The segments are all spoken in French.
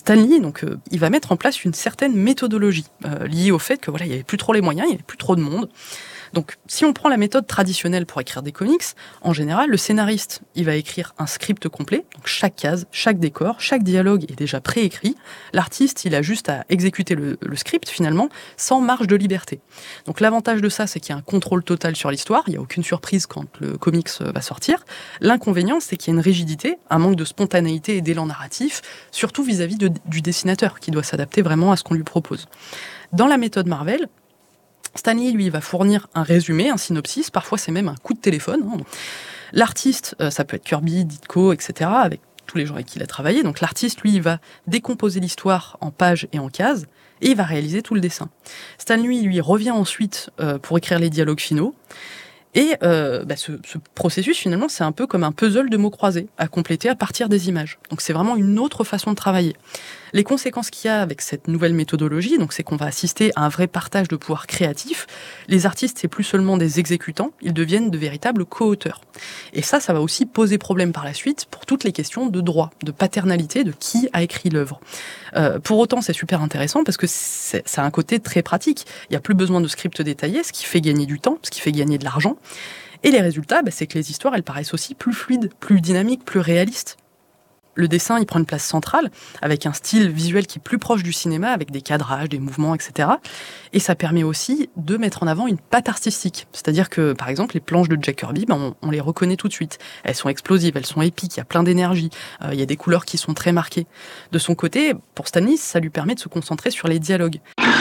Stan Lee, il va mettre en place une certaine méthodologie liée au fait que il n'y avait plus trop les moyens, il n'y avait plus trop de monde. Donc, si on prend la méthode traditionnelle pour écrire des comics, en général, le scénariste, il va écrire un script complet. Donc, chaque case, chaque décor, chaque dialogue est déjà préécrit. L'artiste, il a juste à exécuter le script, finalement, sans marge de liberté. Donc, l'avantage de ça, c'est qu'il y a un contrôle total sur l'histoire. Il n'y a aucune surprise quand le comics va sortir. L'inconvénient, c'est qu'il y a une rigidité, un manque de spontanéité et d'élan narratif, surtout vis-à-vis du dessinateur, qui doit s'adapter vraiment à ce qu'on lui propose. Dans la méthode Marvel, Stan Lee, lui, va fournir un résumé, un synopsis, parfois c'est même un coup de téléphone. L'artiste, ça peut être Kirby, Ditko, etc., avec tous les gens avec qui il a travaillé. Donc l'artiste, lui, il va décomposer l'histoire en pages et en cases, et il va réaliser tout le dessin. Stan Lee, lui, revient ensuite pour écrire les dialogues finaux. Et ce processus, finalement, c'est un peu comme un puzzle de mots croisés à compléter à partir des images. Donc c'est vraiment une autre façon de travailler. Les conséquences qu'il y a avec cette nouvelle méthodologie, c'est qu'on va assister à un vrai partage de pouvoir créatif. Les artistes, c'est plus seulement des exécutants, ils deviennent de véritables co-auteurs. Et ça va aussi poser problème par la suite pour toutes les questions de droit, de paternalité, de qui a écrit l'œuvre. Pour autant, c'est super intéressant parce que ça a un côté très pratique. Il n'y a plus besoin de script détaillé, ce qui fait gagner du temps, ce qui fait gagner de l'argent. Et les résultats, c'est que les histoires, elles paraissent aussi plus fluides, plus dynamiques, plus réalistes. Le dessin, il prend une place centrale, avec un style visuel qui est plus proche du cinéma, avec des cadrages, des mouvements, etc. Et ça permet aussi de mettre en avant une patte artistique. C'est-à-dire que, par exemple, les planches de Jack Kirby, on les reconnaît tout de suite. Elles sont explosives, elles sont épiques, il y a plein d'énergie, il y a des couleurs qui sont très marquées. De son côté, pour Stan Lee, ça lui permet de se concentrer sur les dialogues.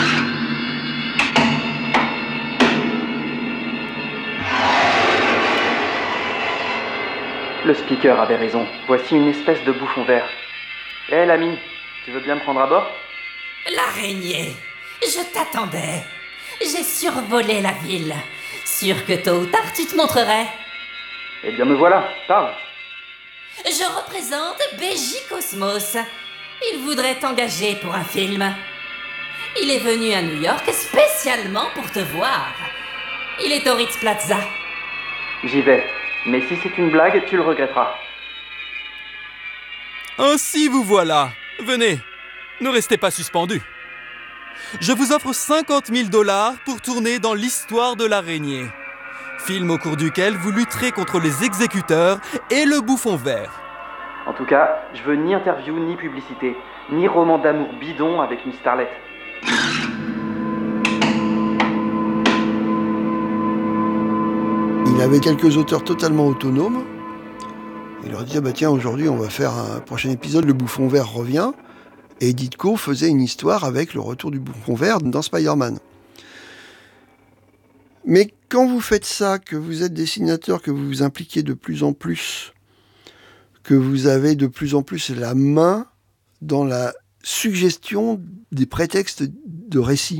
Le speaker avait raison. Voici une espèce de bouffon vert. Hé, l'ami, tu veux bien me prendre à bord ? L'araignée, je t'attendais. J'ai survolé la ville. Sûr que tôt ou tard, tu te montrerais. Eh bien, me voilà. Parle. Je représente BJ Cosmos. Il voudrait t'engager pour un film. Il est venu à New York spécialement pour te voir. Il est au Ritz Plaza. J'y vais. Mais si c'est une blague, tu le regretteras. Ainsi vous voilà. Venez, ne restez pas suspendus. Je vous offre 50 000 $ pour tourner dans l'histoire de l'araignée. Film au cours duquel vous lutterez contre les exécuteurs et le bouffon vert. En tout cas, je veux ni interview, ni publicité, ni roman d'amour bidon avec une starlette. Il avait quelques auteurs totalement autonomes. Il leur disait, tiens, aujourd'hui, on va faire un prochain épisode, le bouffon vert revient. Et Ditko faisait une histoire avec le retour du bouffon vert dans Spider-Man. Mais quand vous faites ça, que vous êtes dessinateur, que vous vous impliquez de plus en plus, que vous avez de plus en plus la main dans la suggestion des prétextes de récit,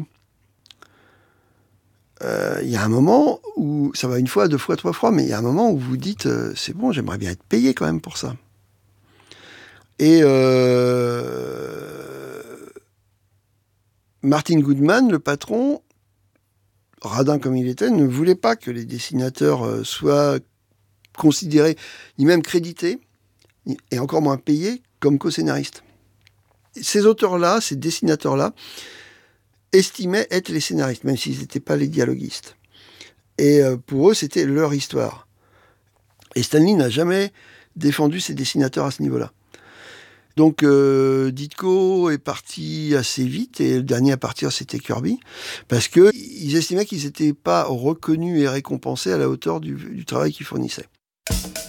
il y a un moment où, ça va une fois, deux fois, trois fois, mais il y a un moment où vous dites, c'est bon, j'aimerais bien être payé quand même pour ça. Et Martin Goodman, le patron, radin comme il était, ne voulait pas que les dessinateurs soient considérés, ni même crédités, et encore moins payés comme co-scénaristes. Ces auteurs-là, ces dessinateurs-là, estimaient être les scénaristes, même s'ils n'étaient pas les dialoguistes. Et pour eux, c'était leur histoire. Et Stan Lee n'a jamais défendu ses dessinateurs à ce niveau-là. Donc Ditko est parti assez vite, et le dernier à partir, c'était Kirby, parce qu'ils estimaient qu'ils n'étaient pas reconnus et récompensés à la hauteur du travail qu'ils fournissaient.